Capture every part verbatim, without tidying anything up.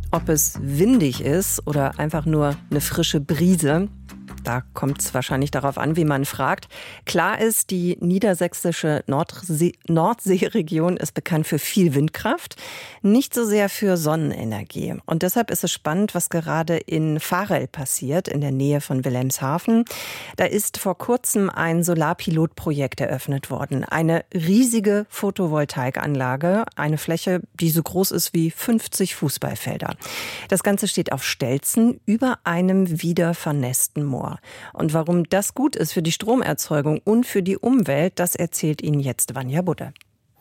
Ob es windig ist oder einfach nur eine frische Brise, da kommt es wahrscheinlich darauf an, wie man fragt. Klar ist, die niedersächsische Nordsee- Nordseeregion ist bekannt für viel Windkraft, nicht so sehr für Sonnenenergie. Und deshalb ist es spannend, was gerade in Varel passiert, in der Nähe von Wilhelmshaven. Da ist vor kurzem ein Solarpilotprojekt eröffnet worden. Eine riesige Photovoltaikanlage, eine Fläche, die so groß ist wie fünfzig Fußballfelder. Das Ganze steht auf Stelzen über einem wieder vernässten Moor. Und warum das gut ist für die Stromerzeugung und für die Umwelt, das erzählt Ihnen jetzt Vanja Budde.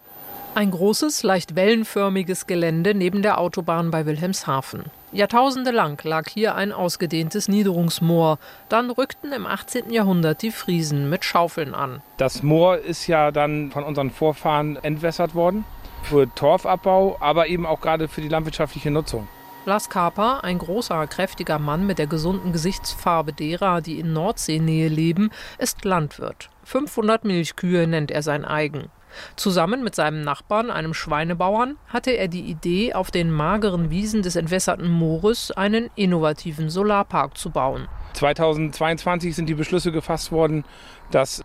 Ein großes, leicht wellenförmiges Gelände neben der Autobahn bei Wilhelmshaven. Jahrtausende lang lag hier ein ausgedehntes Niederungsmoor. Dann rückten im achtzehnten Jahrhundert die Friesen mit Schaufeln an. Das Moor ist ja dann von unseren Vorfahren entwässert worden für Torfabbau, aber eben auch gerade für die landwirtschaftliche Nutzung. Lars Kaper, ein großer, kräftiger Mann mit der gesunden Gesichtsfarbe derer, die in Nordseenähe leben, ist Landwirt. fünfhundert Milchkühe nennt er sein eigen. Zusammen mit seinem Nachbarn, einem Schweinebauern, hatte er die Idee, auf den mageren Wiesen des entwässerten Moores einen innovativen Solarpark zu bauen. zweitausendzweiundzwanzig sind die Beschlüsse gefasst worden, dass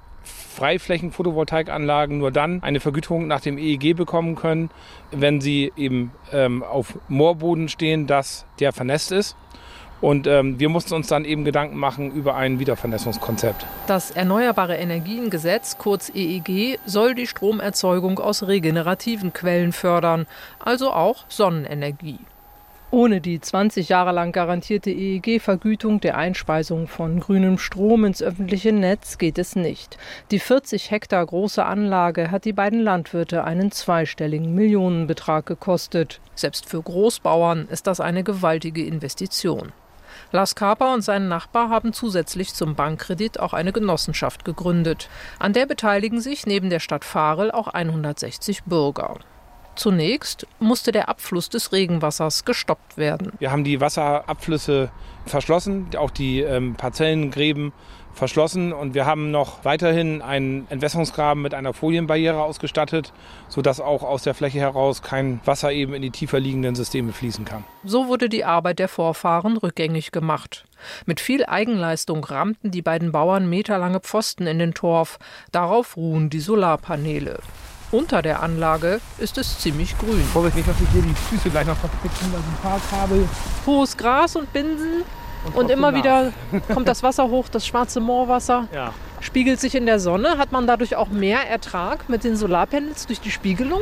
Freiflächen-Photovoltaikanlagen nur dann eine Vergütung nach dem E E G bekommen können, wenn sie eben ähm, auf Moorboden stehen, dass der vernässt ist. Und ähm, wir mussten uns dann eben Gedanken machen über ein Wiedervernässungskonzept. Das Erneuerbare Energiengesetz, kurz E E G, soll die Stromerzeugung aus regenerativen Quellen fördern, also auch Sonnenenergie. Ohne die zwanzig Jahre lang garantierte E E G-Vergütung der Einspeisung von grünem Strom ins öffentliche Netz geht es nicht. Die vierzig Hektar große Anlage hat die beiden Landwirte einen zweistelligen Millionenbetrag gekostet. Selbst für Großbauern ist das eine gewaltige Investition. Lars Kaper und sein Nachbar haben zusätzlich zum Bankkredit auch eine Genossenschaft gegründet. An der beteiligen sich neben der Stadt Varel auch hundertsechzig Bürger. Zunächst musste der Abfluss des Regenwassers gestoppt werden. Wir haben die Wasserabflüsse verschlossen, auch die ähm, Parzellengräben verschlossen, und wir haben noch weiterhin einen Entwässerungsgraben mit einer Folienbarriere ausgestattet, sodass auch aus der Fläche heraus kein Wasser eben in die tiefer liegenden Systeme fließen kann. So wurde die Arbeit der Vorfahren rückgängig gemacht. Mit viel Eigenleistung rammten die beiden Bauern meterlange Pfosten in den Torf. Darauf ruhen die Solarpaneele. Unter der Anlage ist es ziemlich grün. Vorsicht nicht, dass ich hier die Füße gleich noch verpicken, weil ein paar Kabel. Hohes Gras und Binsen und, und immer wieder kommt das Wasser hoch, das schwarze Moorwasser. Ja. Spiegelt sich in der Sonne. Hat man dadurch auch mehr Ertrag mit den Solarpanels durch die Spiegelung?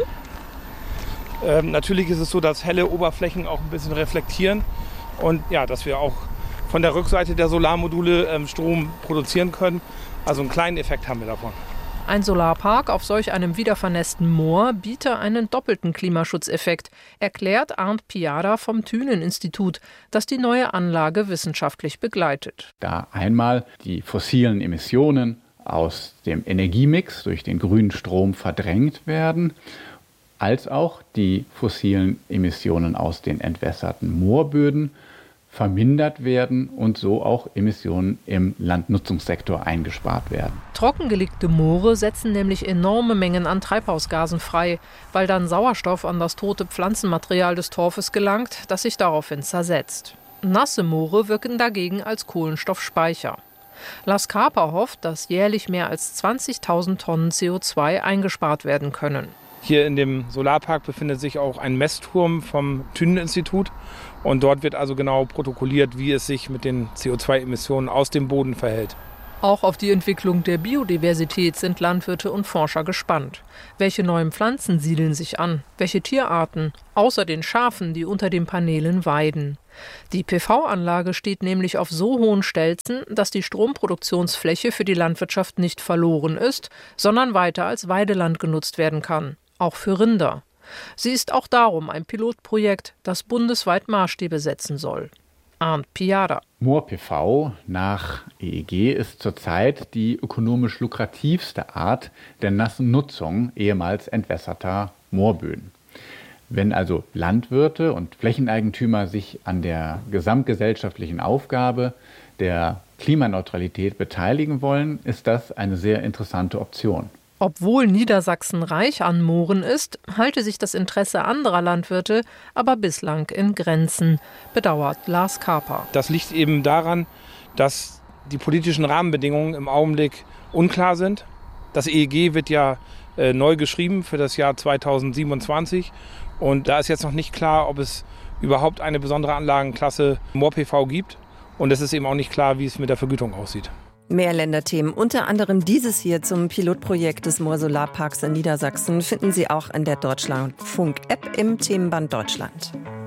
Ähm, natürlich ist es so, dass helle Oberflächen auch ein bisschen reflektieren und ja, dass wir auch von der Rückseite der Solarmodule ähm, Strom produzieren können. Also einen kleinen Effekt haben wir davon. Ein Solarpark auf solch einem wiedervernässten Moor biete einen doppelten Klimaschutzeffekt, erklärt Arndt Piada vom Thünen-Institut, das die neue Anlage wissenschaftlich begleitet. Da einmal die fossilen Emissionen aus dem Energiemix durch den grünen Strom verdrängt werden, als auch die fossilen Emissionen aus den entwässerten Moorböden vermindert werden und so auch Emissionen im Landnutzungssektor eingespart werden. Trockengelegte Moore setzen nämlich enorme Mengen an Treibhausgasen frei, weil dann Sauerstoff an das tote Pflanzenmaterial des Torfes gelangt, das sich daraufhin zersetzt. Nasse Moore wirken dagegen als Kohlenstoffspeicher. Lars Kaper hofft, dass jährlich mehr als zwanzigtausend Tonnen C O zwei eingespart werden können. Hier in dem Solarpark befindet sich auch ein Messturm vom Thünen-Institut. Und dort wird also genau protokolliert, wie es sich mit den C O zwei Emissionen aus dem Boden verhält. Auch auf die Entwicklung der Biodiversität sind Landwirte und Forscher gespannt. Welche neuen Pflanzen siedeln sich an? Welche Tierarten? Außer den Schafen, die unter den Paneelen weiden. Die P V-Anlage steht nämlich auf so hohen Stelzen, dass die Stromproduktionsfläche für die Landwirtschaft nicht verloren ist, sondern weiter als Weideland genutzt werden kann. Auch für Rinder. Sie ist auch darum ein Pilotprojekt, das bundesweit Maßstäbe setzen soll. Arndt Piada. Moor-P V nach E E G ist zurzeit die ökonomisch lukrativste Art der nassen Nutzung ehemals entwässerter Moorböden. Wenn also Landwirte und Flächeneigentümer sich an der gesamtgesellschaftlichen Aufgabe der Klimaneutralität beteiligen wollen, ist das eine sehr interessante Option. Obwohl Niedersachsen reich an Mooren ist, halte sich das Interesse anderer Landwirte aber bislang in Grenzen, bedauert Lars Kaper. Das liegt eben daran, dass die politischen Rahmenbedingungen im Augenblick unklar sind. Das E E G wird ja äh, neu geschrieben für das Jahr zweitausendsiebenundzwanzig und da ist jetzt noch nicht klar, ob es überhaupt eine besondere Anlagenklasse Moor-P V gibt und es ist eben auch nicht klar, wie es mit der Vergütung aussieht. Mehr Länderthemen, unter anderem dieses hier zum Pilotprojekt des Moor-Solarparks in Niedersachsen, finden Sie auch in der Deutschlandfunk-App im Themenband Deutschland.